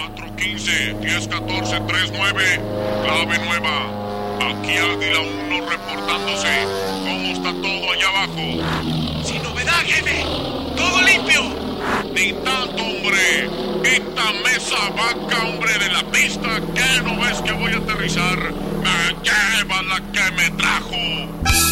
415 1014 39, clave nueva. Aquí Águila 1 reportándose. ¿Cómo está todo allá abajo? Sin novedad, jefe. Todo limpio. Ni tanto, hombre. Quítame esa vaca, hombre, de la pista. ¿Qué no ves que voy a aterrizar? Me lleva la que me trajo.